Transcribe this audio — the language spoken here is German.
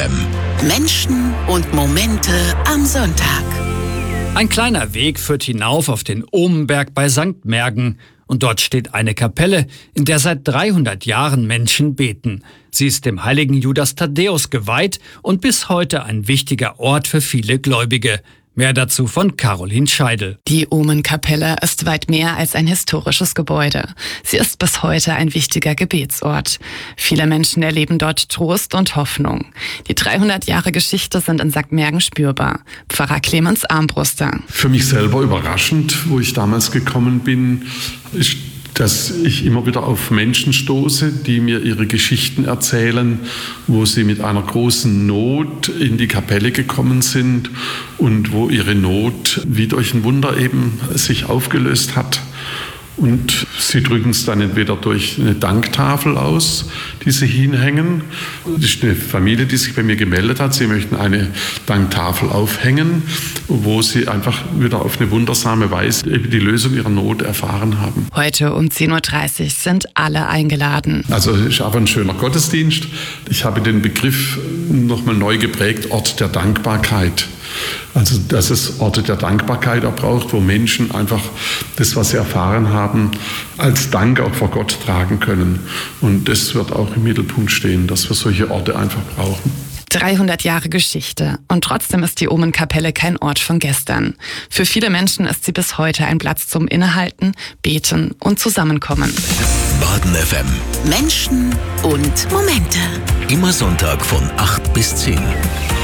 FM. Menschen und Momente am Sonntag. Ein kleiner Weg führt hinauf auf den Omenberg bei St. Märgen. Und dort steht eine Kapelle, in der seit 300 Jahren Menschen beten. Sie ist dem heiligen Judas Thaddäus geweiht und bis heute ein wichtiger Ort für viele Gläubige. Mehr dazu von Caroline Scheidel. Die Omenkapelle ist weit mehr als ein historisches Gebäude. Sie ist bis heute ein wichtiger Gebetsort. Viele Menschen erleben dort Trost und Hoffnung. Die 300 Jahre Geschichte sind in St. Märgen spürbar. Pfarrer Clemens Armbruster. Für mich selber überraschend, wo ich damals gekommen bin, ist, dass ich immer wieder auf Menschen stoße, die mir ihre Geschichten erzählen, wo sie mit einer großen Not in die Kapelle gekommen sind und wo ihre Not wie durch ein Wunder eben sich aufgelöst hat. Und sie drücken es dann entweder durch eine Danktafel aus, die sie hinhängen. Das ist eine Familie, die sich bei mir gemeldet hat. Sie möchten eine Danktafel aufhängen, wo sie einfach wieder auf eine wundersame Weise die Lösung ihrer Not erfahren haben. Heute um 10.30 Uhr sind alle eingeladen. Also es ist aber ein schöner Gottesdienst. Ich habe den Begriff nochmal neu geprägt, Ort der Dankbarkeit. Also dass es Orte der Dankbarkeit auch braucht, wo Menschen einfach das, was sie erfahren haben, als Dank auch vor Gott tragen können. Und das wird auch im Mittelpunkt stehen, dass wir solche Orte einfach brauchen. 300 Jahre Geschichte. Und trotzdem ist die Omenkapelle kein Ort von gestern. Für viele Menschen ist sie bis heute ein Platz zum Innehalten, Beten und Zusammenkommen. Baden FM. Menschen und Momente. Immer Sonntag von 8 bis 10.